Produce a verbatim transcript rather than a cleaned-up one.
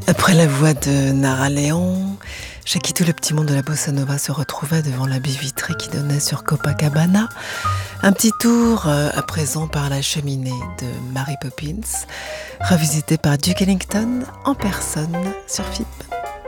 Après la voix de Nara Léon, chez qui tout le petit monde de la bossa nova se retrouvait devant la baie vitrée qui donnait sur Copacabana. Un petit tour euh, à présent par la cheminée de Mary Poppins, revisité par Duke Ellington en personne sur F I P.